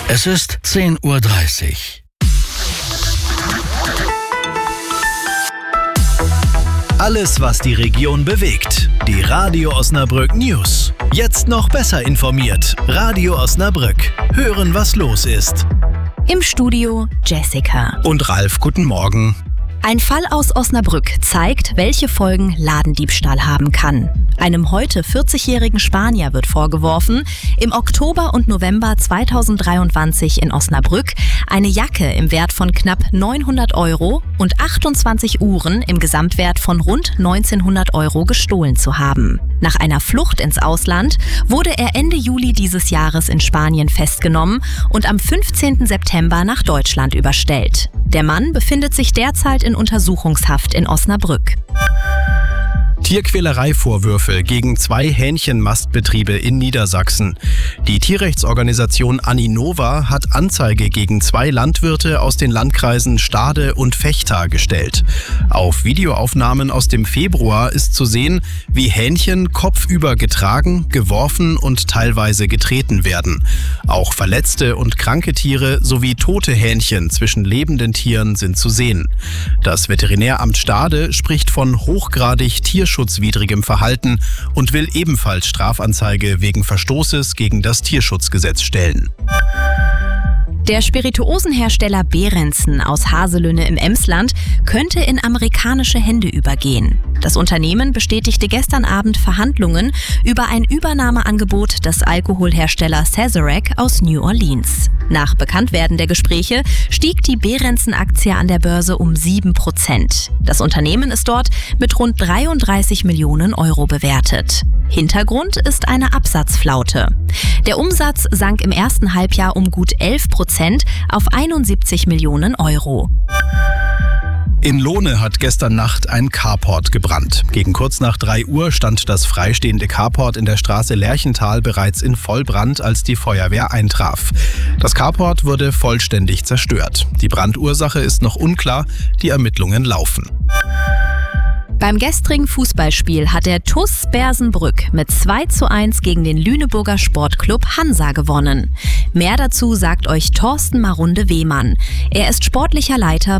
Es ist 10:30 Uhr. Alles, was die Region bewegt. Die Radio Osnabrück News. Jetzt noch besser informiert. Radio Osnabrück. Hören, was los ist. Im Studio Jessica. Und Ralf, guten Morgen. Ein Fall aus Osnabrück zeigt, welche Folgen Ladendiebstahl haben kann. Einem heute 40-jährigen Spanier wird vorgeworfen, im Oktober und November 2023 in Osnabrück eine Jacke im Wert von knapp 900 € und 28 Uhren im Gesamtwert von rund 1900 € gestohlen zu haben. Nach einer Flucht ins Ausland wurde er Ende Juli dieses Jahres in Spanien festgenommen und am 15. September nach Deutschland überstellt. Der Mann befindet sich derzeit in Untersuchungshaft in Osnabrück. Tierquälereivorwürfe gegen 2 Hähnchenmastbetriebe in Niedersachsen. Die Tierrechtsorganisation Aninova hat Anzeige gegen 2 Landwirte aus den Landkreisen Stade und Vechta gestellt. Auf Videoaufnahmen aus dem Februar ist zu sehen, wie Hähnchen kopfüber getragen, geworfen und teilweise getreten werden. Auch verletzte und kranke Tiere sowie tote Hähnchen zwischen lebenden Tieren sind zu sehen. Das Veterinäramt Stade spricht von hochgradig tierschutzwidrigem Verhalten und will ebenfalls Strafanzeige wegen Verstoßes gegen das Tierschutzgesetz stellen. Der Spirituosenhersteller Behrensen aus Haselünne im Emsland könnte in amerikanische Hände übergehen. Das Unternehmen bestätigte gestern Abend Verhandlungen über ein Übernahmeangebot des Alkoholherstellers Sazerac aus New Orleans. Nach Bekanntwerden der Gespräche stieg die Behrensen-Aktie an der Börse um 7%. Das Unternehmen ist dort mit rund 33 Millionen € bewertet. Hintergrund ist eine Absatzflaute. Der Umsatz sank im ersten Halbjahr um gut 11% auf 71 Millionen €. In Lohne hat gestern Nacht ein Carport gebrannt. Gegen kurz nach 3 Uhr stand das freistehende Carport in der Straße Lerchental bereits in Vollbrand, als die Feuerwehr eintraf. Das Carport wurde vollständig zerstört. Die Brandursache ist noch unklar, die Ermittlungen laufen. Beim gestrigen Fußballspiel hat der TuS Bersenbrück mit 2:1 gegen den Lüneburger Sportclub Hansa gewonnen. Mehr dazu sagt euch Thorsten Marunde-Wehmann. Er ist sportlicher Leiter